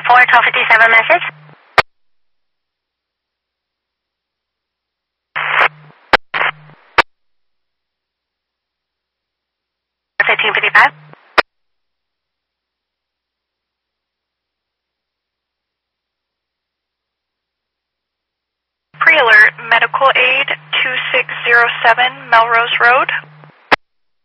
41257 message. 1555. Pre-alert, medical aid 2607 Melrose Road.